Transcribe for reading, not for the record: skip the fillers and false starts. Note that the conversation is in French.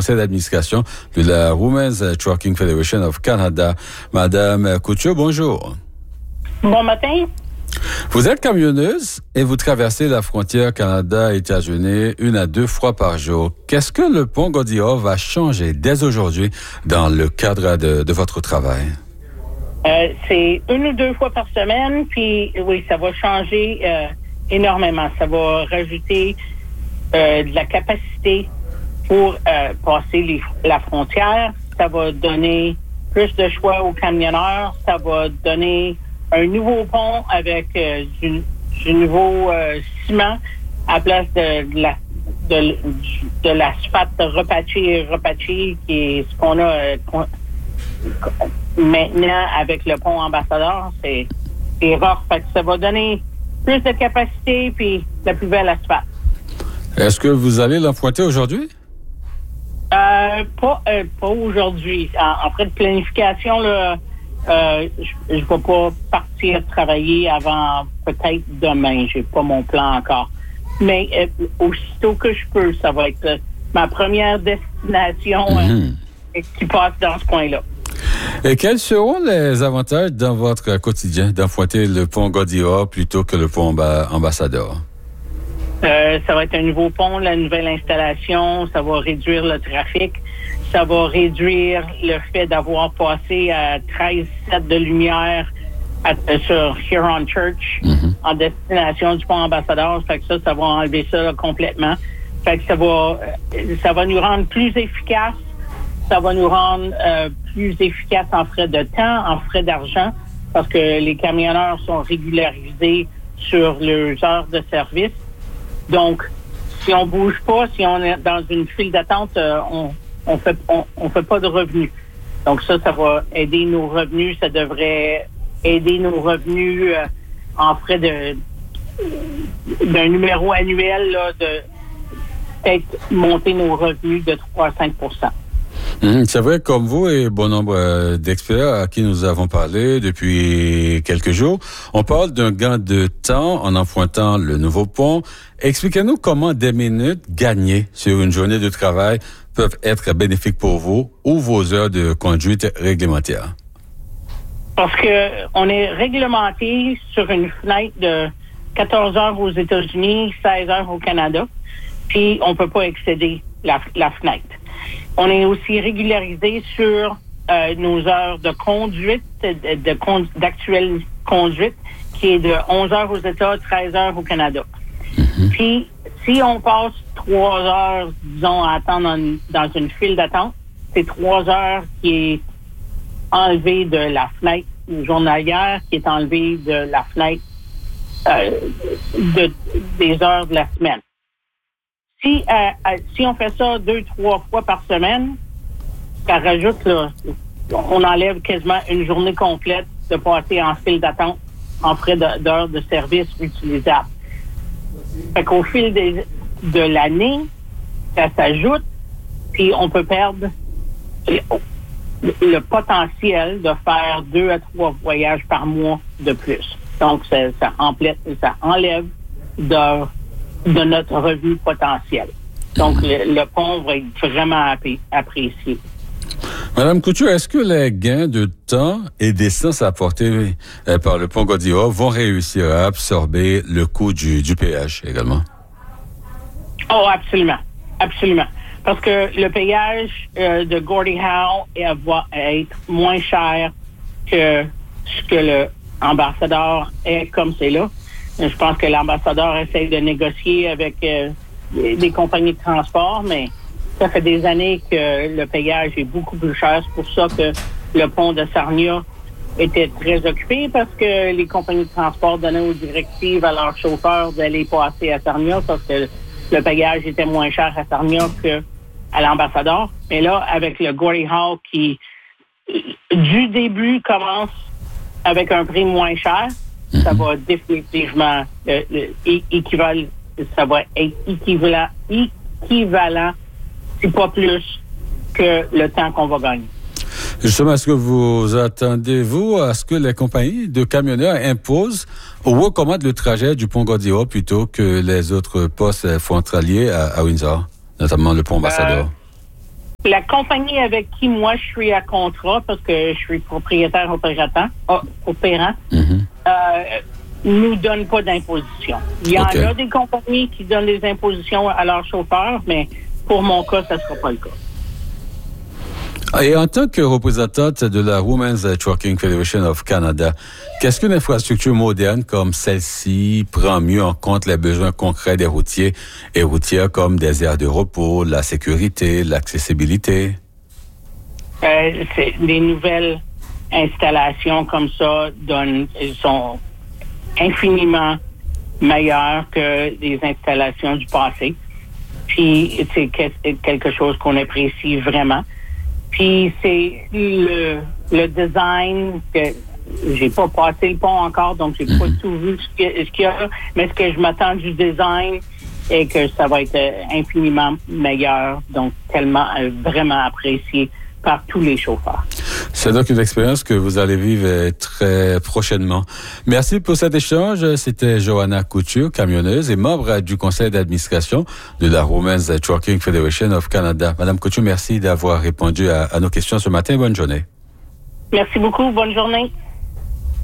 conseil d'administration de la Women's Trucking Federation of Canada. Madame Couture, bonjour. Bon matin. Vous êtes camionneuse et vous traversez la frontière Canada-États-Unis 1 à 2 fois par jour. Qu'est-ce que le pont Gordillon va changer dès aujourd'hui dans le cadre de votre travail? C'est 1 ou 2 fois par semaine, puis oui, ça va changer énormément. Ça va rajouter de la capacité pour passer la frontière. Ça va donner plus de choix aux camionneurs. Ça va donner un nouveau pont avec du nouveau ciment à place de l'asphalte repatché, qui est ce qu'on a maintenant avec le pont Ambassadeur. C'est rare. Fait que ça va donner plus de capacité puis la plus belle asphalte. Est-ce que vous allez l'emprunter aujourd'hui? Pas aujourd'hui. En fait de planification, là, je ne vais pas partir travailler avant peut-être demain. J'ai pas mon plan encore. Mais aussitôt que je peux, ça va être ma première destination qui passe dans ce coin-là. Et quels seront les avantages dans votre quotidien d'emprunter le pont Gordillon plutôt que le pont Ambassadeur? Ça va être un nouveau pont, la nouvelle installation. Ça va réduire le trafic. Ça va réduire le fait d'avoir passé à 13,7 de lumière sur Huron Church en destination du pont Ambassadeur. Fait que ça va enlever ça là, complètement. Fait que ça va nous rendre plus efficaces. Ça va nous rendre plus efficaces en frais de temps, en frais d'argent, parce que les camionneurs sont régularisés sur leurs heures de service. Donc, si on bouge pas, si on est dans une file d'attente, on fait pas de revenus. Donc ça va aider nos revenus. Ça devrait aider nos revenus en frais d'un numéro annuel là, de peut-être monter nos revenus de 3 à 5 %. C'est vrai, comme vous et bon nombre d'experts à qui nous avons parlé depuis quelques jours, on parle d'un gain de temps en empruntant le nouveau pont. Expliquez-nous comment des minutes gagnées sur une journée de travail peuvent être bénéfiques pour vous ou vos heures de conduite réglementaires. Parce que on est réglementé sur une fenêtre de 14 heures aux États-Unis, 16 heures au Canada, puis on peut pas excéder la fenêtre. On est aussi régularisé sur nos heures de conduite, d'actuelle conduite, qui est de 11 heures aux États, 13 heures au Canada. Puis, si on passe 3 heures, disons, à attendre dans une file d'attente, c'est 3 heures qui est enlevé de la fenêtre journalière, qui est enlevé de la fenêtre des heures de la semaine. Si on fait ça 2-3 fois par semaine, ça rajoute, là, on enlève quasiment une journée complète de passer en file d'attente en frais d'heures de service utilisables. Fait qu'au fil de l'année, ça s'ajoute, puis on peut perdre le potentiel de faire 2 à 3 voyages par mois de plus. Donc, ça enlève d'heures de notre revenu potentiel. Donc, le pont va être vraiment apprécié. Madame Couture, est-ce que les gains de temps et d'essence apportés par le pont Gordillon vont réussir à absorber le coût du péage également? Oh, absolument. Absolument. Parce que le péage de Gordie Howe va être moins cher que ce que l'ambassadeur est comme c'est là. Je pense que l'ambassadeur essaie de négocier avec des compagnies de transport, mais ça fait des années que le payage est beaucoup plus cher. C'est pour ça que le pont de Sarnia était très occupé, parce que les compagnies de transport donnaient aux directives à leurs chauffeurs d'aller passer à Sarnia, parce que le payage était moins cher à Sarnia qu'à l'ambassadeur. Mais là, avec le Gordie Howe qui, du début, commence avec un prix moins cher, ça va définitivement ça va être équivalent, si pas plus, que le temps qu'on va gagner. Justement, est-ce que vous attendez-vous à ce que les compagnies de camionneurs imposent ou recommandent le trajet du pont Gordillon plutôt que les autres postes frontaliers à Windsor, notamment le pont Ambassadeur? La compagnie avec qui moi je suis à contrat, parce que je suis propriétaire opérant, nous donne pas d'imposition. Il y en a des compagnies qui donnent des impositions à leurs chauffeurs, mais pour mon cas, ça sera pas le cas. Et en tant que représentante de la Women's Trucking Federation of Canada, qu'est-ce qu'une infrastructure moderne comme celle-ci prend mieux en compte les besoins concrets des routiers et routières comme des aires de repos, la sécurité, l'accessibilité? C'est des nouvelles installations comme ça sont infiniment meilleures que des installations du passé. Puis c'est quelque chose qu'on apprécie vraiment. Puis c'est le design que j'ai pas passé le pont encore, donc j'ai pas tout vu ce qu'il y a, mais ce que je m'attends du design est que ça va être infiniment meilleur, donc tellement vraiment apprécié par tous les chauffeurs. C'est donc une expérience que vous allez vivre très prochainement. Merci pour cet échange. C'était Johanna Couture, camionneuse et membre du conseil d'administration de la Women's Trucking Federation of Canada. Madame Couture, merci d'avoir répondu à nos questions ce matin. Bonne journée. Merci beaucoup. Bonne journée.